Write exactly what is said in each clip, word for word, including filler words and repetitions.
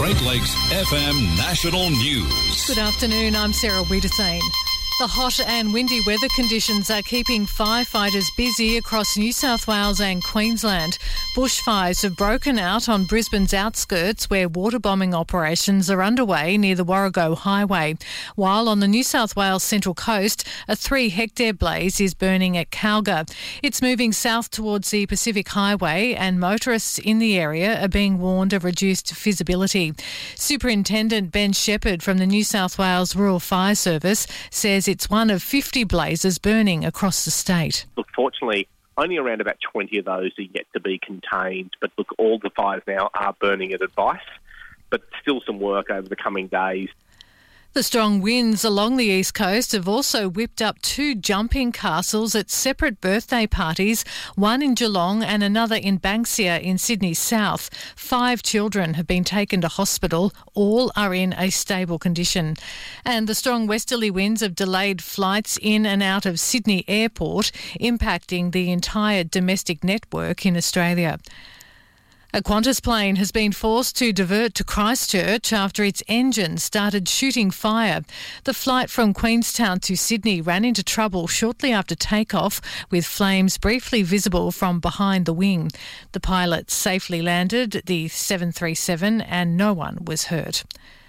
Great Lakes F M National News. Good afternoon, I'm Sarah Wiedersane. The hot and windy weather conditions are keeping firefighters busy across New South Wales and Queensland. Bushfires have broken out on Brisbane's outskirts where water bombing operations are underway near the Warrego Highway. While on the New South Wales Central Coast, a three-hectare blaze is burning at Calga. It's moving south towards the Pacific Highway and motorists in the area are being warned of reduced visibility. Superintendent Ben Shepherd from the New South Wales Rural Fire Service says it's one of fifty blazes burning across the state. Look, fortunately, only around about twenty of those are yet to be contained. But look, all the fires now are burning at advice, but still some work over the coming days. The strong winds along the east coast have also whipped up two jumping castles at separate birthday parties, one in Geelong and another in Banksia in Sydney South. Five children have been taken to hospital. All are in a stable condition. And the strong westerly winds have delayed flights in and out of Sydney Airport, impacting the entire domestic network in Australia. A Qantas plane has been forced to divert to Christchurch after its engine started shooting fire. The flight from Queenstown to Sydney ran into trouble shortly after takeoff, with flames briefly visible from behind the wing. The pilot safely landed the seven thirty-seven and no one was hurt.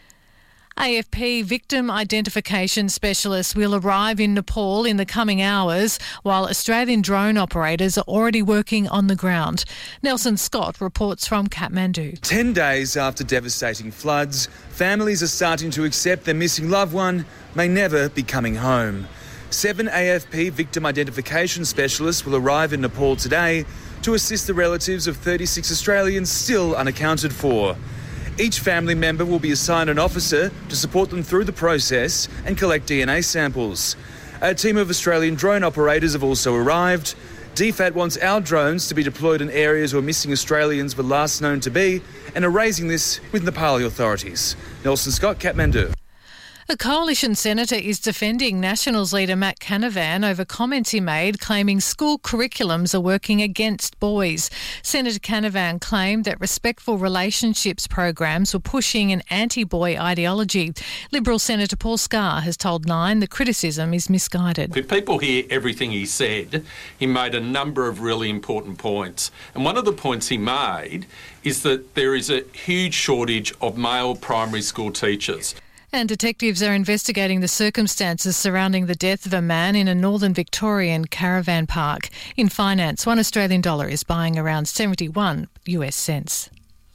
A F P victim identification specialists will arrive in Nepal in the coming hours, while Australian drone operators are already working on the ground. Nelson Scott reports from Kathmandu. Ten days after devastating floods, families are starting to accept their missing loved one may never be coming home. Seven A F P victim identification specialists will arrive in Nepal today to assist the relatives of thirty-six Australians still unaccounted for. Each family member will be assigned an officer to support them through the process and collect D N A samples. A team of Australian drone operators have also arrived. D F A T wants our drones to be deployed in areas where missing Australians were last known to be and are raising this with Nepali authorities. Nelson Scott, Kathmandu. A coalition senator is defending Nationals leader Matt Canavan over comments he made claiming school curriculums are working against boys. Senator Canavan claimed that respectful relationships programs were pushing an anti-boy ideology. Liberal Senator Paul Scar has told Nine the criticism is misguided. If people hear everything he said, he made a number of really important points. And one of the points he made is that there is a huge shortage of male primary school teachers. And detectives are investigating the circumstances surrounding the death of a man in a northern Victorian caravan park. In finance, one Australian dollar is buying around seventy-one U S cents.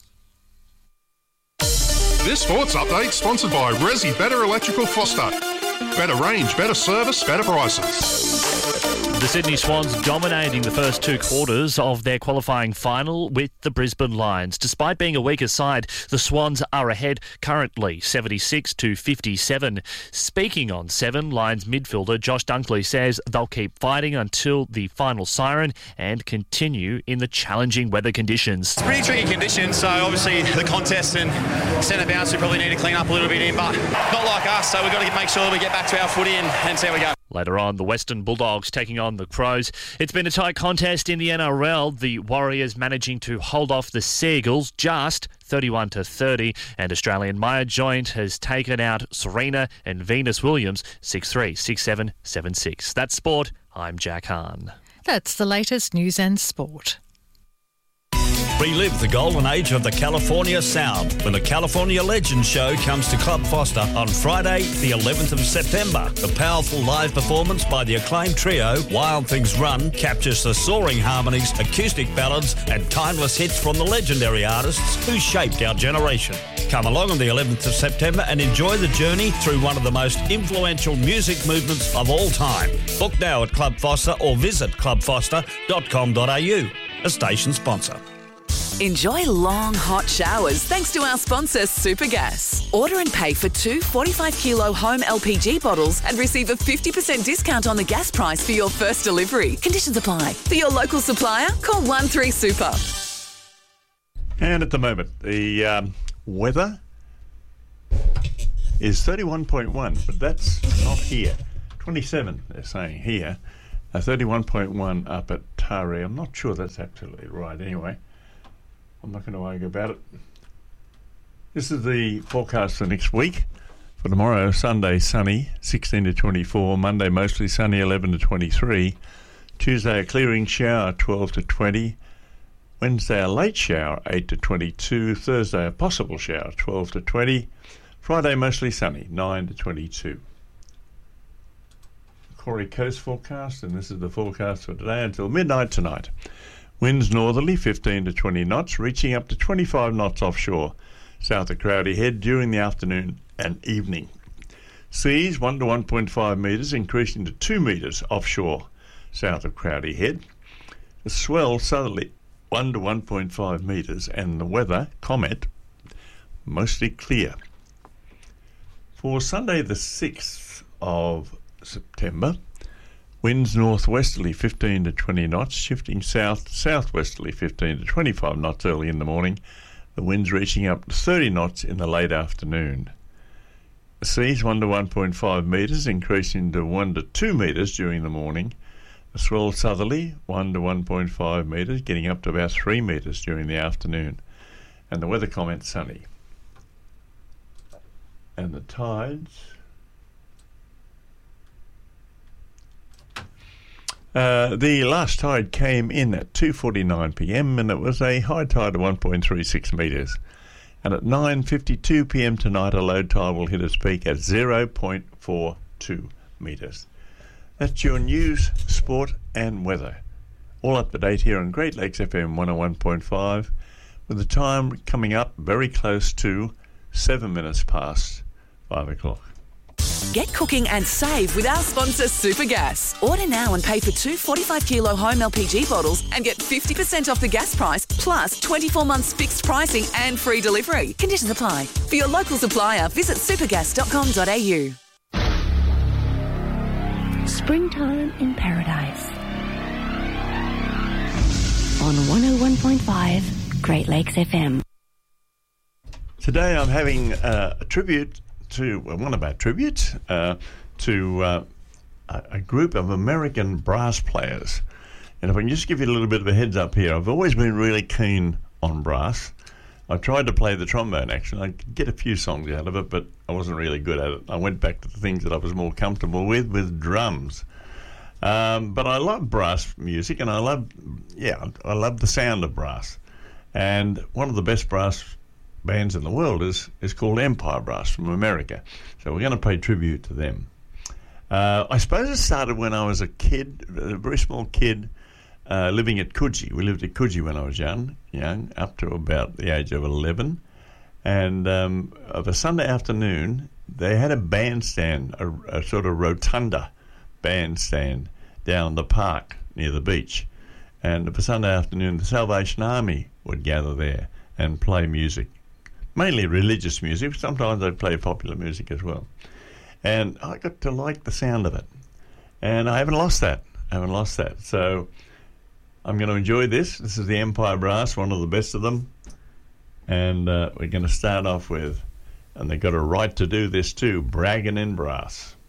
This sports update sponsored by Resi Better Electrical Foster. Better range, better service, better prices. The Sydney Swans dominating the first two quarters of their qualifying final with the Brisbane Lions. Despite being a weaker side, the Swans are ahead currently, seventy-six to fifty-seven. Speaking on seven, Lions midfielder Josh Dunkley says they'll keep fighting until the final siren and continue in the challenging weather conditions. It's pretty tricky conditions, so obviously the contest and centre bounce we probably need to clean up a little bit in, but not like us, so we've got to make sure that we get back to our footy and, and see how we go. Later on, the Western Bulldogs taking on the Crows. It's been a tight contest in the N R L. The Warriors managing to hold off the Seagulls just thirty-one to thirty, and Australian Maya Joint has taken out Serena and Venus Williams six three, six seven, seven six. That's sport. I'm Jack Hahn. That's the latest news and sport. Relive the golden age of the California Sound when the California Legends Show comes to Club Foster on Friday, the eleventh of September. The powerful live performance by the acclaimed trio Wild Things Run captures the soaring harmonies, acoustic ballads and timeless hits from the legendary artists who shaped our generation. Come along on the eleventh of September and enjoy the journey through one of the most influential music movements of all time. Book now at Club Foster or visit club foster dot com dot a u, a station sponsor. Enjoy long, hot showers thanks to our sponsor, Supergas. Order and pay for two forty-five kilo home L P G bottles and receive a fifty percent discount on the gas price for your first delivery. Conditions apply. For your local supplier, call one three super. And at the moment, the um, weather is thirty-one point one, but that's not here. twenty-seven, they're saying here. Uh, thirty-one point one up at Taree. I'm not sure that's absolutely right anyway. I'm not going to argue about it. This is the forecast for next week. For tomorrow, Sunday, sunny, sixteen to twenty-four. Monday, mostly sunny, eleven to twenty-three. Tuesday, a clearing shower, twelve to twenty. Wednesday, a late shower, eight to twenty-two. Thursday, a possible shower, twelve to twenty. Friday, mostly sunny, nine to twenty-two. Corey Coast forecast, and this is the forecast for today until midnight tonight. Winds northerly, fifteen to twenty knots, reaching up to twenty-five knots offshore, south of Crowdy Head during the afternoon and evening. Seas one to one point five metres, increasing to two metres offshore, south of Crowdy Head. The swell southerly, one to one point five metres, and the weather, Comet, mostly clear. For Sunday the sixth of September, winds northwesterly fifteen to twenty knots, shifting south southwesterly fifteen to twenty-five knots early in the morning, the winds reaching up to thirty knots in the late afternoon. The seas one to one point five metres, increasing to one to two metres during the morning. The swell southerly one to one point five metres, getting up to about three metres during the afternoon. And the weather comment sunny. And the tides... Uh, the last tide came in at two forty-nine p m and it was a high tide of one point three six metres. And at nine fifty-two p m tonight, a low tide will hit its peak at zero point four two metres. That's your news, sport and weather. All up to date here on Great Lakes F M one oh one point five, with the time coming up very close to seven minutes past five o'clock. Get cooking and save with our sponsor Supergas. Order now and pay for two forty-five kilo home L P G bottles and get fifty percent off the gas price, plus twenty-four months fixed pricing and free delivery. Conditions apply. For your local supplier, visit supergas dot com dot a u. Springtime in Paradise. On one oh one point five Great Lakes F M. Today I'm having uh, a tribute to well, one of our tributes uh, to uh, a, a group of American brass players. And if I can just give you a little bit of a heads up here, I've always been really keen on brass. I tried to play the trombone, actually. I could get a few songs out of it, but I wasn't really good at it. I went back to the things that I was more comfortable with, with drums. Um, but I love brass music, and I love, yeah, I love the sound of brass. And one of the best brass bands in the world is is called Empire Brass from America. So we're going to pay tribute to them. Uh, I suppose it started when I was a kid, a very small kid, uh, living at Coogee. We lived at Coogee when I was young, young, up to about the age of eleven. And um, of a Sunday afternoon, they had a bandstand, a, a sort of rotunda bandstand down the park near the beach. And of a Sunday afternoon, the Salvation Army would gather there and play music. Mainly religious music. Sometimes they play popular music as well. And I got to like the sound of it. And I haven't lost that. I haven't lost that. So I'm going to enjoy this. This is the Empire Brass, one of the best of them. And uh, we're going to start off with, and they've got a right to do this too, Braggin' in Brass.